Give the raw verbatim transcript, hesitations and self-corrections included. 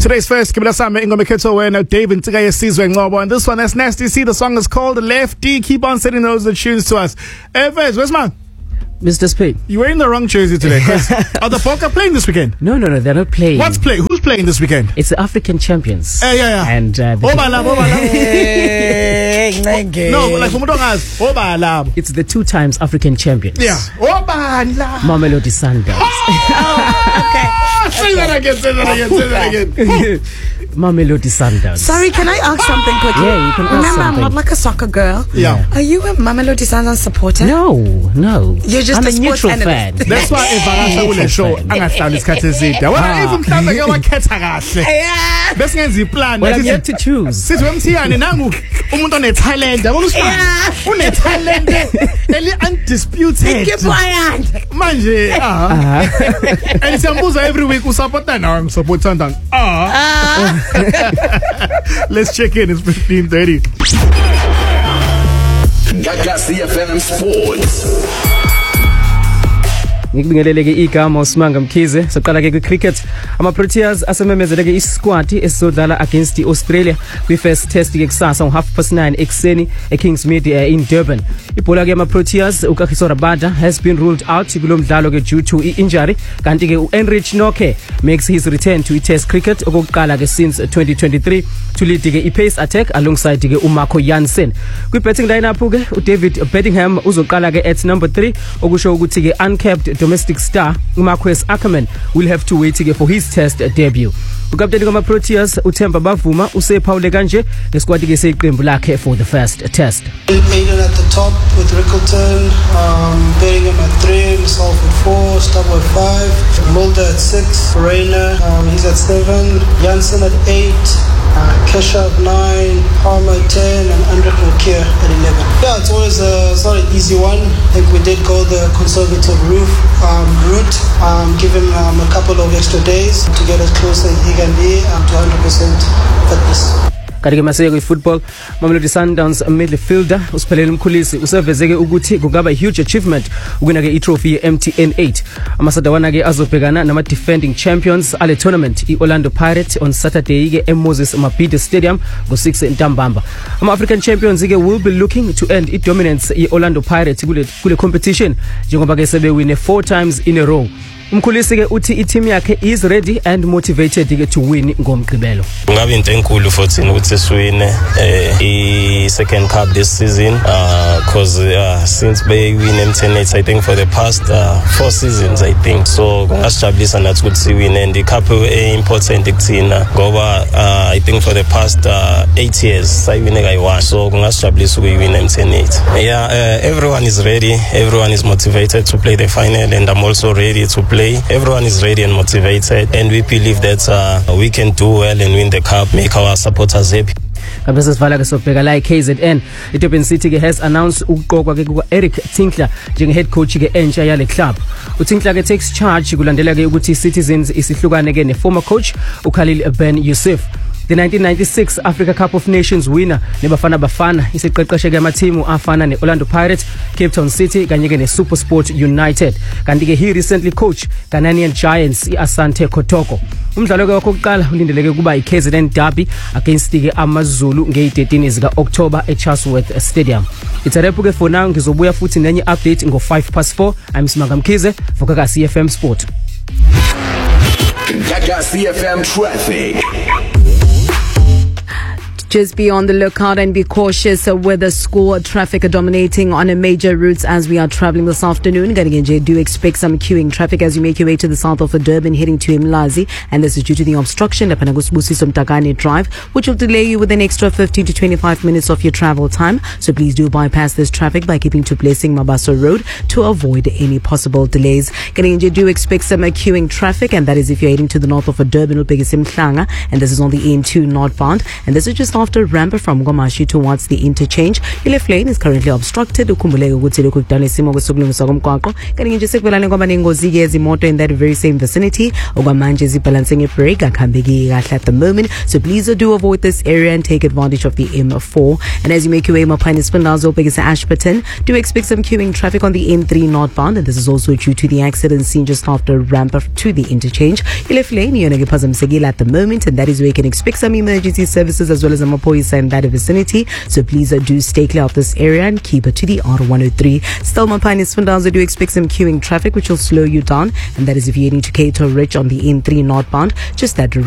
Today's first, Kibila Same Ingoma Keto and David Tigaya Sizwe Ngobo. And this one, that's Nasty C. The song is called Lefty. Keep on sending those the tunes to us. Hey, Fez, where's man? Mister Spade. You're wearing the wrong jersey today. Are the Boca playing this weekend? No, no, no, they're not playing. What's playing? Who's playing this weekend? It's the African champions. Yeah, yeah, yeah. And uh, the Oba Lab, Oba Lab. No, like from Mudongas, Oba Lab. It's the two times African champions. Yeah. Oba Lab. Mamelodi Sundowns. Oh, okay. Say that again, say that again, say that again. Mamelodi Sundowns. Sorry, can I ask something quickly? Yeah, you can ask Remember, something. I'm not like a soccer girl. Yeah. Are you a Mamelodi Sundowns supporter? No, no. You're just I'm a a sports neutral analyst. fan. That's why if I ask you show, angahlala isikhathi eside. Wena even mhlawumbe ke wakhetha kahle. Yeah. Bese ngenza iplan. Well, I'm yet to choose. Sithi wemthiyane nangu umuntu one talent. Yabona usifana. Une talent eli undisputed. Keep quiet. Manje ah. And siyambuza every week usupporta nawe ngisupport Sundowns. Ah. Let's check in. It's fifteen thirty. Gagasi F M Sports. Ngikubingeleleke igama uSimanga Mkhize. Soqala ke kwicricket ama Proteas asememezeleke isquad esizodlala against the Australia kwi first test ke kusasa ngo half past nine ekseni eKingsmead in Durban. Ibhola ke ama Proteas uKagiso Rabada has been ruled out kulomdlalo ke due to injury, kanti ke uEnrich Noke makes his return to test cricket okokuqala ke since twenty twenty-three to lead ke ipace attack alongside ke uMarco Jansen. Kwi batting lineup ke uDavid Bedingham uzoqala ke at number three okusho ukuthi ke uncapped domestic star uMarquis Ackerman will have to wait for his test debut. Ukapteni kama Proteas uThemba Bavuma usephawule kanje ngesquad ke seqembu lakhe for the first test. Aiden at the top with Rickleton, um, Bellingham at three, myself at four, Stubble at five, Mulder at six, Reina, um, he's at seven, Jansen at eight, uh, Kesha at nine, Palmer at ten, and Andrek Nokia at eleven. Yeah, it's always a, it's not an easy one. I think we did go the conservative roof, um, route, um, give him um, a couple of extra days to get as close as he can be um, to one hundred percent fitness. Kanti maseke kwifootball Mamelodi Sundowns midfielder uSiphelele Mkhulisi usevezeke ukuthi kungaba huge achievement ukwina ke itrophy ye M T N eight. Amasadawana ke azobhekana nama defending champions ale tournament iOrlando Pirates on Saturday ke eMoses Mabhida Stadium ngo six ntambamba. Ama African champions ke will be looking to end its dominance iOrlando Pirates kule kule competition njengoba ke sebewine four times in a row. Umkhulisi ke uthi i-team yakhe is ready and motivated ke to win ngomgqibelo. Ngabe into enkulu futhi ukuthi siwine eh i second cup this season uh cause uh, since they win M T N eight I think for the past uh, four seasons I think so kungasijabulisa nathi ukuthi siwine and the cup e important kuthina ngoba uh, I think for the past uh, eight years sayiwine kayi-one so kungasijabulisa ukuyiwina M T N eight. Yeah, uh, everyone is ready, everyone is motivated to play the final and I'm also ready to play. Everyone is ready and motivated and we believe that uh, we can do well and win the cup, make our supporters happy. Kabese sivala ke sobheka la K Z N. iDurban City ke has announced ukuqokwa ke ku Eric Tinkler njenge head coach ke entsha yale club. uTinkler ke takes charge kulandela ke ukuthi Citizens isihlukane ke ne former coach uKhalil Ben Yusuf. The nineteen ninety-six Africa Cup of Nations winner neBafana Bafana isiqeqeshe ke amathimu afana neOrlando Pirates, Cape Town City kanye ke neSuperSport United. Kanti ke he recently coached Ghanaian Giants iAsante Kotoko. Umdlalo ke wokuqala ulindeleke kuba iK Z N derby against ke amaZulu nge-thirteen zika October eChatsworth Stadium. It's a wrap ke for now, ngizobuya futhi nenye update ngo five past four. I'm Simanga Mkhize for Gagasi F M Sport. Gagasi F M traffic. Just be on the lookout and be cautious with the school traffic dominating on a major routes as we are traveling this afternoon. Do expect some queuing traffic as you make your way to the south of Durban heading to Mlazi, and this is due to the obstruction at Panagusbusi Mtakane Drive, which will delay you with an extra fifteen to twenty-five minutes of your travel time. So please do bypass this traffic by keeping to Blessing Mabaso Road to avoid any possible delays. Do expect some queuing traffic, and that is if you're heading to the north of Durban, and this is on the N two northbound, and this is just after ramp from Gomashi towards the interchange. Your left lane is currently obstructed. Ukhumbuleke ukuthi lokhu kudala isimo kwesokulungisa komgwaqo. Kanti nje sekubelane kwaba nengozi ke ezimoto in that very same vicinity. Okwamanje zibalancing a break akuhambeki kahle at the moment. So please do avoid this area and take advantage of the M four. And as you make your way Mapani Spindazo Begisa Ashburton, do expect some queuing traffic on the N three northbound, and this is also due to the accident seen just after ramp up to the interchange. Your left lane you're at the moment, and that is where you can expect some emergency services as well as a Mapoisa in that vicinity. So please uh, do stay clear of this area and keep it to the R one oh three. Still Mapani Spindazo, do expect some queuing traffic which will slow you down, and that is if you're heading to Cato Ridge on the N three northbound. Just that